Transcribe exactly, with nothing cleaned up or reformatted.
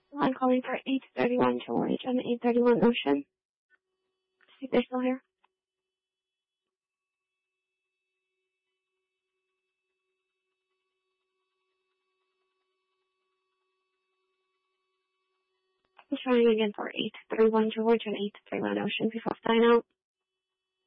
I'm calling for eight thirty-one George on eight thirty-one Ocean. See if they're still here. I'm trying again for eight thirty-one George on eight thirty-one Ocean. Before sign out.